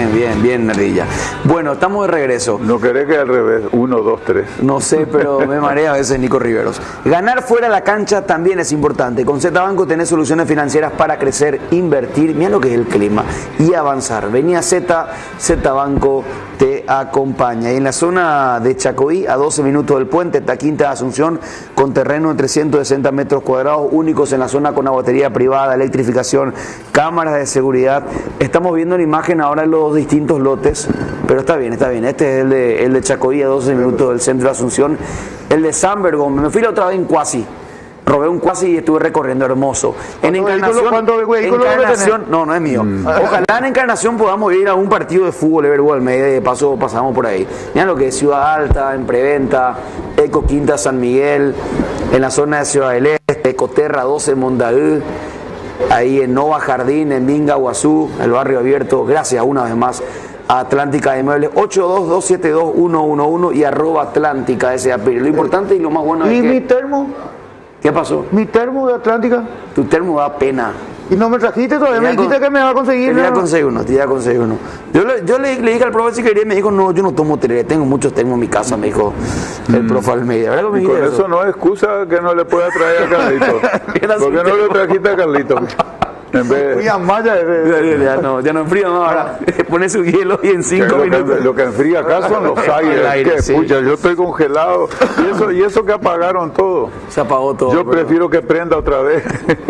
bien, Nardilla. Bueno, estamos de regreso. No querés que al revés, 1, 2, 3. No sé, pero me marea a veces Nico Riveros. Ganar fuera de la cancha también es importante. Con Z Banco tenés soluciones financieras para crecer, invertir, mira lo que es el clima, y avanzar. Vení a Z Banco te acompaña. Y en la zona de Chacoí, a 12 minutos del puente, está Quinta de Asunción, con terreno de 360 metros cuadrados, únicos en la zona, con una batería privada, electrificación, cámaras de seguridad. Estamos viendo en imagen ahora los distintos lotes, pero está bien. Este es el de Chacoí, a 12 minutos del centro de Asunción. El de San Bergón, me fui la otra vez en Cuasi. Robé un Cuasi y estuve recorriendo, hermoso. En Encarnación, no es mío. Ojalá en Encarnación podamos ir a un partido de fútbol, Evergo Almeida, y de paso pasamos por ahí. Mira lo que es Ciudad Alta, en Preventa, Eco Quinta San Miguel, en la zona de Ciudad del Este, Ecoterra 12 Mondaú, ahí en Nova Jardín, en Minga, Guazú, el barrio abierto. Gracias una vez más a Atlántica de Muebles, 822721111 y @Atlántica SAP. Lo importante y lo más bueno es ¿Y que... mi termo? ¿Qué pasó? Mi termo de Atlántica. Tu termo da pena. ¿Y no me trajiste todavía? Me dijiste que me va a conseguir. Te voy a conseguir uno. Yo le dije al profe si quería, me dijo, no, yo no tomo tereré, tengo muchos termos en mi casa, me dijo el profe Almeida. ¿Verdad que me Y con dijiste eso no es excusa que no le pueda traer a Carlito. ¿Por qué no le trajiste a Carlito? En vez Fui a Maya. Ya no enfría más ahora. Pone su hielo y en 5 minutos. lo que enfría acá son los aires. Sí. Pucha, yo estoy congelado. Y eso que apagaron todo. Se apagó todo. Yo prefiero que prenda otra vez.